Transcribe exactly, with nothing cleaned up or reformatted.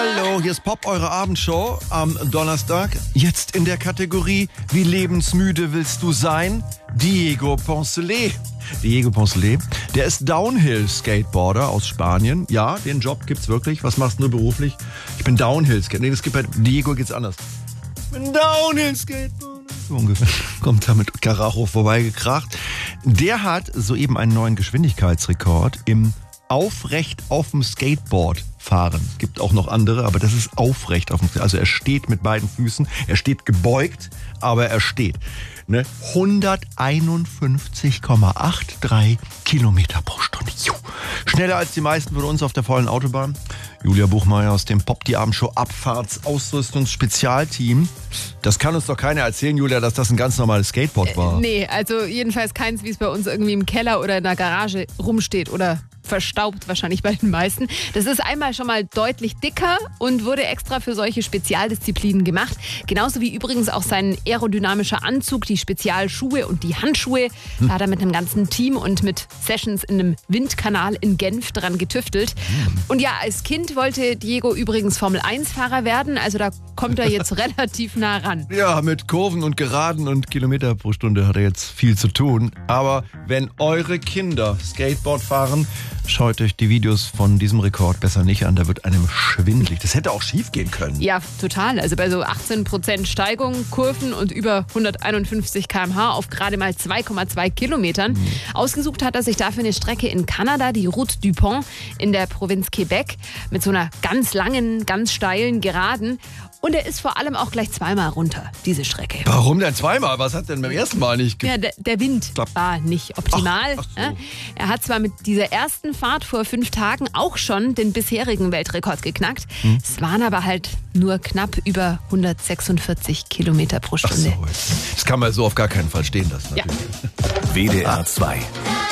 Hallo, hier ist Pop, eure Abendshow am Donnerstag. Jetzt in der Kategorie Wie lebensmüde willst du sein? Diego Poncelet. Diego Poncelet, der ist Downhill-Skateboarder aus Spanien. Ja, den Job gibt's wirklich. Was machst du beruflich? Ich bin Downhill-Skateboarder. Nee, das gibt bei Diego geht's anders. Ich bin Downhill-Skateboarder. So ungefähr. Kommt da mit Karacho vorbeigekracht. Der hat soeben einen neuen Geschwindigkeitsrekord im aufrecht auf dem Skateboard fahren. Es gibt auch noch andere, aber das ist aufrecht auf dem Skateboard. Also er steht mit beiden Füßen, er steht gebeugt, aber er steht. Ne? hunderteinundfünfzig Komma dreiundachtzig Kilometer pro Stunde. Juh. Schneller als die meisten von uns auf der vollen Autobahn. Julia Buchmeier aus dem Pop die Abendshow Abfahrtsausrüstungsspezialteam. Das kann uns doch keiner erzählen, Julia, dass das ein ganz normales Skateboard war. Äh, nee, also jedenfalls keins, wie es bei uns irgendwie im Keller oder in der Garage rumsteht oder verstaubt wahrscheinlich bei den meisten. Das ist einmal schon mal deutlich dicker und wurde extra für solche Spezialdisziplinen gemacht. Genauso wie übrigens auch sein aerodynamischer Anzug, die Spezialschuhe und die Handschuhe. Hm. Da hat er mit einem ganzen Team und mit Sessions in einem Windkanal in Genf dran getüftelt. Hm. Und ja, als Kind wollte Diego übrigens Formel eins Fahrer werden. Also da kommt er jetzt relativ nah ran. Ja, mit Kurven und Geraden und Kilometer pro Stunde hat er jetzt viel zu tun. Aber wenn eure Kinder Skateboard fahren, schaut euch die Videos von diesem Rekord besser nicht an, da wird einem schwindelig. Das hätte auch schief gehen können. Ja, total. Also bei so achtzehn Prozent Steigung, Kurven und über hunderteinundfünfzig Kilometer pro Stunde auf gerade mal zwei Komma zwei Kilometern. Mhm. Ausgesucht hat er sich dafür eine Strecke in Kanada, die Route du Pont in der Provinz Quebec, mit so einer ganz langen, ganz steilen Geraden. Und er ist vor allem auch gleich zweimal runter, diese Strecke. Warum denn zweimal? Was hat denn beim ersten Mal nicht ge- Ja, der, der Wind war nicht optimal. Ach, ach so. Er hat zwar mit dieser ersten Fahrt vor fünf Tagen auch schon den bisherigen Weltrekord geknackt. Hm. Es waren aber halt nur knapp über hundertsechsundvierzig Kilometer pro Stunde. Ach so, das kann man so auf gar keinen Fall stehen lassen. Ja. W D R zwei.